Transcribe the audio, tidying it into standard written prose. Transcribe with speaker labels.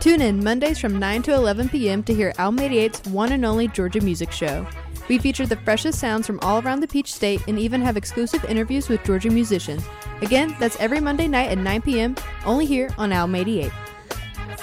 Speaker 1: Tune in Mondays from 9 to 11 p.m. to hear Alm 88's one and only Georgia Music Show. We feature the freshest sounds from all around the Peach State and even have exclusive interviews with Georgia musicians. Again, that's every Monday night at 9 p.m. only here on Alm 88.